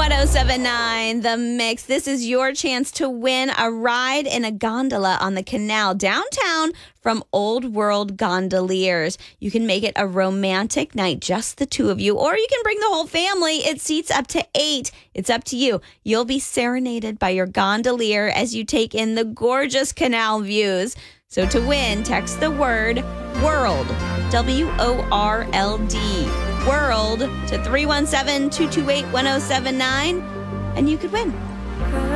1079 The Mix. This is your chance to win a ride in a gondola on the canal downtown from Old World Gondoliers. You can make it a romantic night, just the two of you, or you can bring the whole family. It seats up to 8. It's up to you. You'll be serenaded by your gondolier as you take in the gorgeous canal views. So to win, text the word WORLD, WORLD, WORLD to 317-228-1079, and you could win.